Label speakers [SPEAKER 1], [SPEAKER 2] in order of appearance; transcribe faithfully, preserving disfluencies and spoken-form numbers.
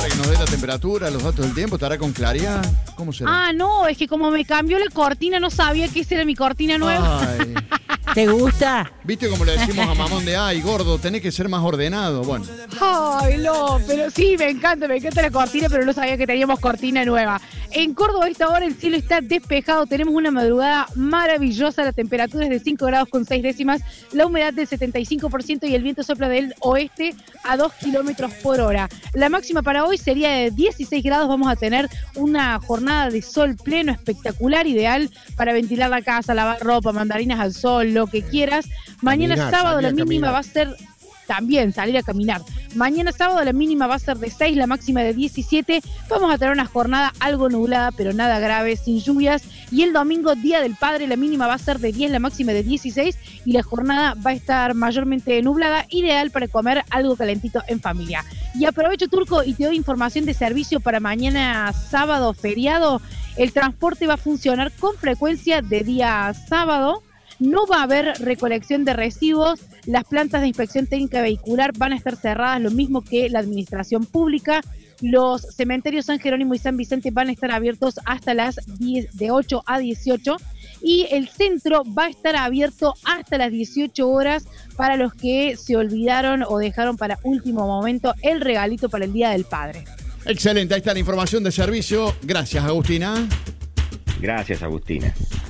[SPEAKER 1] Para que nos dé la temperatura, los datos del tiempo, ¿estará con claridad? ¿Cómo será?
[SPEAKER 2] Ah, no, es que como me cambió la cortina, no sabía que esa era mi cortina nueva.
[SPEAKER 1] Ay.
[SPEAKER 3] ¿Te gusta?
[SPEAKER 1] ¿Viste como le decimos a Mamón de ay, gordo, tenés que ser más ordenado? Bueno.
[SPEAKER 2] Ay, no, pero sí, me encanta, me encanta la cortina, pero no sabía que teníamos cortina nueva. En Córdoba a esta hora el cielo está despejado, tenemos una madrugada maravillosa, la temperatura es de cinco grados con seis décimas, la humedad del setenta y cinco por ciento y el viento sopla del oeste a dos kilómetros por hora. La máxima para hoy sería de dieciséis grados, vamos a tener una jornada de sol pleno, espectacular, ideal para ventilar la casa, lavar ropa, mandarinas al sol, lo que quieras. Mañana
[SPEAKER 4] Caminar,
[SPEAKER 2] sábado
[SPEAKER 4] salir
[SPEAKER 2] la
[SPEAKER 4] a
[SPEAKER 2] mínima
[SPEAKER 4] caminar.
[SPEAKER 2] va a ser... También salir a caminar. Mañana sábado la mínima va a ser de seis, la máxima de diecisiete. Vamos a tener una jornada algo nublada, pero nada grave, sin lluvias. Y el domingo, Día del Padre, la mínima va a ser de diez, la máxima de dieciséis. Y la jornada va a estar mayormente nublada, ideal para comer algo calentito en familia. Y aprovecho, Turco, y te doy información de servicio para mañana sábado, feriado. El transporte va a funcionar con frecuencia de día sábado. No va a haber recolección de residuos, las plantas de inspección técnica vehicular van a estar cerradas, lo mismo que la administración pública. Los cementerios San Jerónimo y San Vicente van a estar abiertos hasta las diez, de ocho a dieciocho, y el centro va a estar abierto hasta las dieciocho horas para los que se olvidaron o dejaron para último momento el regalito para el Día del Padre.
[SPEAKER 1] Excelente, ahí está la información de servicio. Gracias, Agustina.
[SPEAKER 5] Gracias, Agustina.